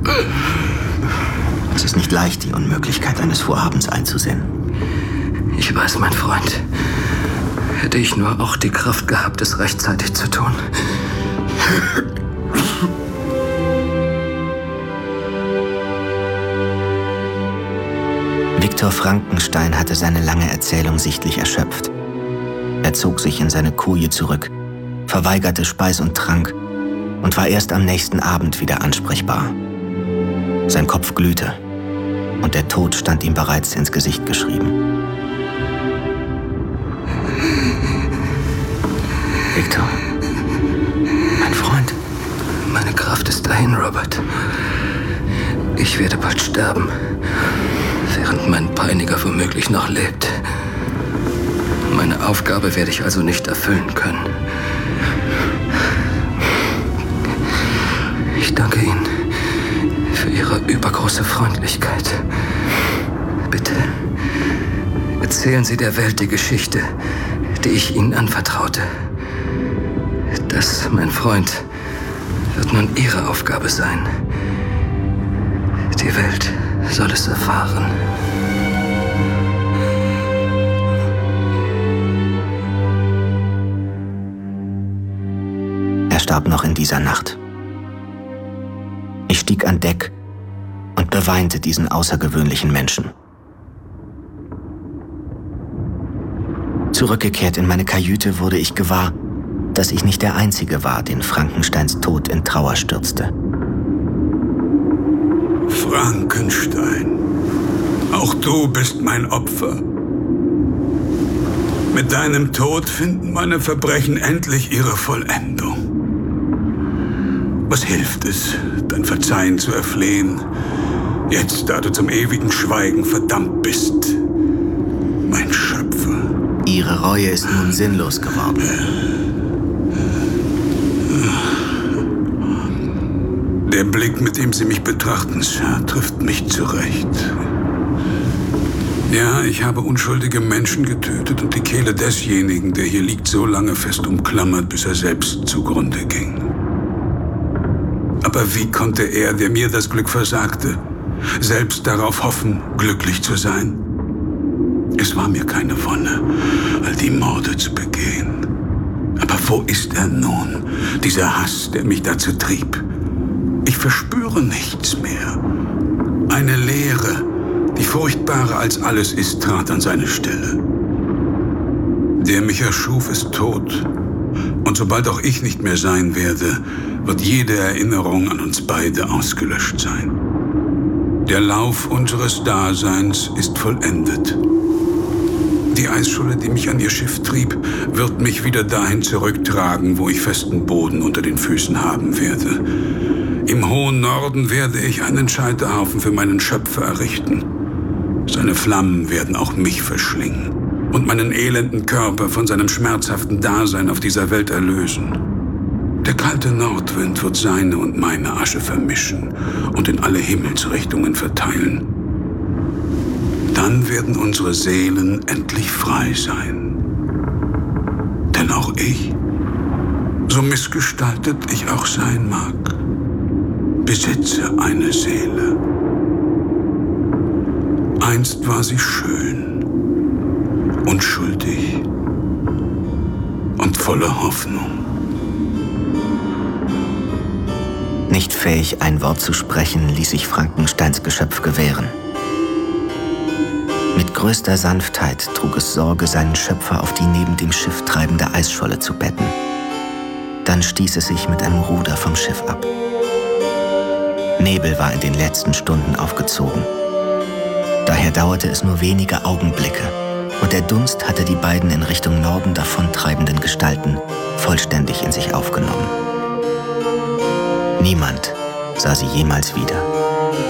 Es ist nicht leicht, die Unmöglichkeit eines Vorhabens einzusehen. Ich weiß, mein Freund. Hätte ich nur auch die Kraft gehabt, es rechtzeitig zu tun. Viktor Frankenstein hatte seine lange Erzählung sichtlich erschöpft. Er zog sich in seine Koje zurück, verweigerte Speis und Trank und war erst am nächsten Abend wieder ansprechbar. Sein Kopf glühte und der Tod stand ihm bereits ins Gesicht geschrieben. Viktor, mein Freund. Meine Kraft ist dahin, Robert. Ich werde bald sterben, während mein Peiniger womöglich noch lebt. Meine Aufgabe werde ich also nicht erfüllen können. Ich danke Ihnen für Ihre übergroße Freundlichkeit. Bitte, erzählen Sie der Welt die Geschichte, die ich Ihnen anvertraute. Das, mein Freund, wird nun Ihre Aufgabe sein. Die Welt soll es erfahren. Er starb noch in dieser Nacht. Ich stieg an Deck und beweinte diesen außergewöhnlichen Menschen. Zurückgekehrt in meine Kajüte wurde ich gewahr, dass ich nicht der Einzige war, den Frankensteins Tod in Trauer stürzte. Frankenstein, auch du bist mein Opfer. Mit deinem Tod finden meine Verbrechen endlich ihre Vollendung. Was hilft es, dein Verzeihen zu erflehen, jetzt, da du zum ewigen Schweigen verdammt bist, mein Schöpfer? Ihre Reue ist nun sinnlos geworden. Der Blick, mit dem Sie mich betrachten, Sir, trifft mich zurecht. Ja, ich habe unschuldige Menschen getötet und die Kehle desjenigen, der hier liegt, so lange fest umklammert, bis er selbst zugrunde ging. Aber wie konnte er, der mir das Glück versagte, selbst darauf hoffen, glücklich zu sein? Es war mir keine Wonne, all die Morde zu begehen. Aber wo ist er nun, dieser Hass, der mich dazu trieb? Ich verspüre nichts mehr. Eine Leere, die furchtbarer als alles ist, trat an seine Stelle. Der mich erschuf, ist tot. Und sobald auch ich nicht mehr sein werde, wird jede Erinnerung an uns beide ausgelöscht sein. Der Lauf unseres Daseins ist vollendet. Die Eisscholle, die mich an ihr Schiff trieb, wird mich wieder dahin zurücktragen, wo ich festen Boden unter den Füßen haben werde. Im hohen Norden werde ich einen Scheiterhaufen für meinen Schöpfer errichten. Seine Flammen werden auch mich verschlingen und meinen elenden Körper von seinem schmerzhaften Dasein auf dieser Welt erlösen. Der kalte Nordwind wird seine und meine Asche vermischen und in alle Himmelsrichtungen verteilen. Dann werden unsere Seelen endlich frei sein. Denn auch ich, so missgestaltet ich auch sein mag, besitze eine Seele. Einst war sie schön, unschuldig und voller Hoffnung. Nicht fähig, ein Wort zu sprechen, ließ sich Frankensteins Geschöpf gewähren. Mit größter Sanftheit trug es Sorge, seinen Schöpfer auf die neben dem Schiff treibende Eisscholle zu betten. Dann stieß es sich mit einem Ruder vom Schiff ab. Nebel war in den letzten Stunden aufgezogen. Daher dauerte es nur wenige Augenblicke und der Dunst hatte die beiden in Richtung Norden davontreibenden Gestalten vollständig in sich aufgenommen. Niemand sah sie jemals wieder.